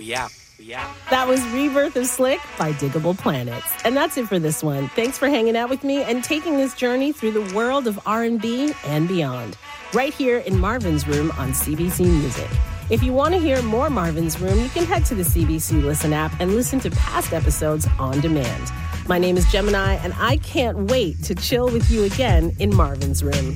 That was Rebirth of Slick by Diggable Planets. And that's it for this one. Thanks for hanging out with me and taking this journey through the world of R&B and beyond. Right here in Marvin's Room on CBC Music. If you want to hear more Marvin's Room, you can head to the CBC Listen app and listen to past episodes on demand. My name is Gemini, and I can't wait to chill with you again in Marvin's Room.